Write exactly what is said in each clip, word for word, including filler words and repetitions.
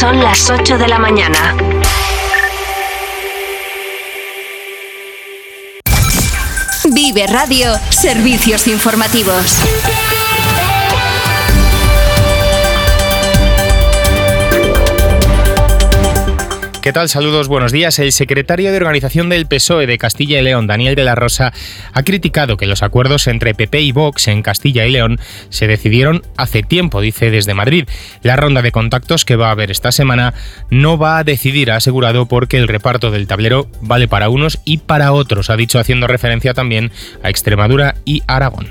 Son las ocho de la mañana. Vive Radio, servicios informativos. ¿Qué tal? Saludos, buenos días. El secretario de Organización del P S O E de Castilla y León, Daniel de la Rosa, ha criticado que los acuerdos entre P P y Vox en Castilla y León se decidieron hace tiempo, dice desde Madrid. La ronda de contactos que va a haber esta semana no va a decidir, ha asegurado, porque el reparto del tablero vale para unos y para otros, ha dicho, haciendo referencia también a Extremadura y Aragón.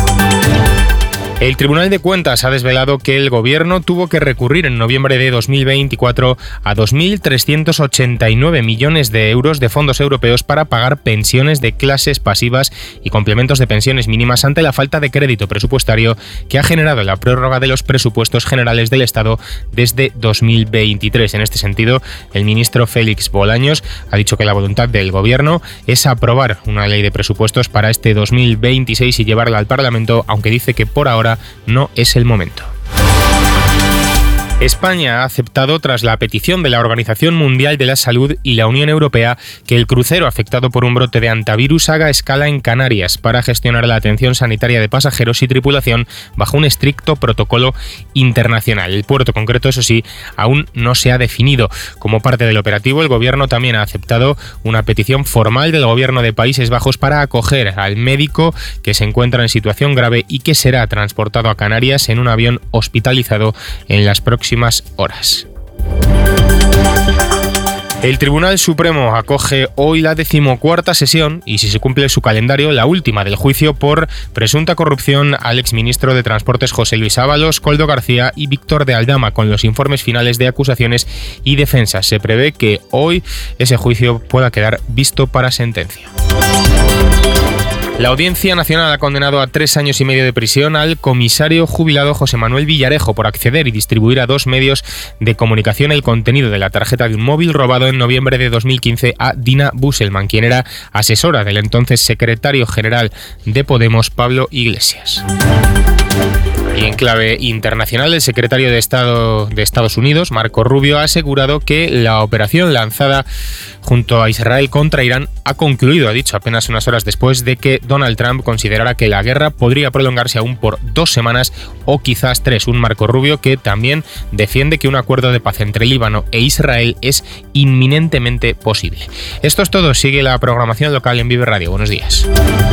El Tribunal de Cuentas ha desvelado que el Gobierno tuvo que recurrir en noviembre de dos mil veinticuatro a dos mil trescientos ochenta y nueve millones de euros de fondos europeos para pagar pensiones de clases pasivas y complementos de pensiones mínimas ante la falta de crédito presupuestario que ha generado la prórroga de los presupuestos generales del Estado desde dos mil veintitrés. En este sentido, el ministro Félix Bolaños ha dicho que la voluntad del Gobierno es aprobar una ley de presupuestos para este dos mil veintiséis y llevarla al Parlamento, aunque dice que por ahora no es el momento. España ha aceptado, tras la petición de la Organización Mundial de la Salud y la Unión Europea, que el crucero afectado por un brote de hantavirus haga escala en Canarias para gestionar la atención sanitaria de pasajeros y tripulación bajo un estricto protocolo internacional. El puerto concreto, eso sí, aún no se ha definido. Como parte del operativo, el Gobierno también ha aceptado una petición formal del Gobierno de Países Bajos para acoger al médico que se encuentra en situación grave y que será transportado a Canarias en un avión hospitalizado en las próximas horas. El Tribunal Supremo acoge hoy la decimocuarta sesión y, si se cumple su calendario, la última del juicio por presunta corrupción al exministro de Transportes José Luis Ábalos, Koldo García y Víctor de Aldama, con los informes finales de acusaciones y defensas. Se prevé que hoy ese juicio pueda quedar visto para sentencia. La Audiencia Nacional ha condenado a tres años y medio de prisión al comisario jubilado José Manuel Villarejo por acceder y distribuir a dos medios de comunicación el contenido de la tarjeta de un móvil robado en noviembre de dos mil quince a Dina Busselman, quien era asesora del entonces secretario general de Podemos, Pablo Iglesias. Y en clave internacional, el secretario de Estado de Estados Unidos, Marco Rubio, ha asegurado que la operación lanzada junto a Israel contra Irán ha concluido, ha dicho, apenas unas horas después de que Donald Trump considerara que la guerra podría prolongarse aún por dos semanas o quizás tres. Un Marco Rubio que también defiende que un acuerdo de paz entre Líbano e Israel es inminentemente posible. Esto es todo. Sigue la programación local en Vive Radio. Buenos días.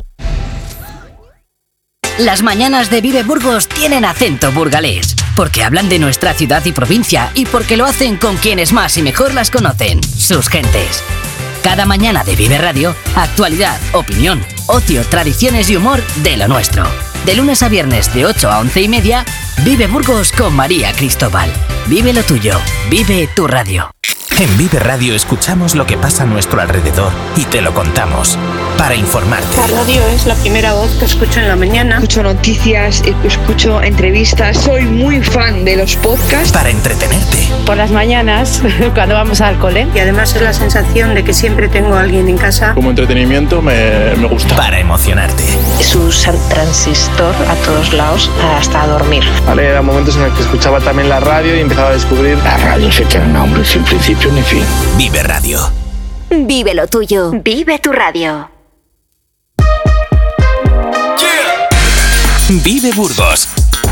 Las mañanas de Vive Burgos tienen acento burgalés, porque hablan de nuestra ciudad y provincia y porque lo hacen con quienes más y mejor las conocen, sus gentes. Cada mañana de Vive Radio, actualidad, opinión, ocio, tradiciones y humor de lo nuestro. De lunes a viernes de ocho a once y media, Vive Burgos con María Cristóbal. Vive lo tuyo, vive tu radio. En Vive Radio escuchamos lo que pasa a nuestro alrededor y te lo contamos, para informarte. La radio es la primera voz que escucho en la mañana. Escucho noticias, escucho entrevistas, soy muy fan de los podcasts. Para entretenerte. Por las mañanas, cuando vamos al cole. Y además es la sensación de que siempre tengo a alguien en casa. Como entretenimiento me, me gusta. Para emocionarte. Es un transistor a todos lados hasta dormir. Vale, eran momentos en los que escuchaba también la radio y empezaba a descubrir. La radio se tiene nombre sin principio ni fin. Vive Radio. Vive lo tuyo. Vive tu radio. Yeah. Vive Burgos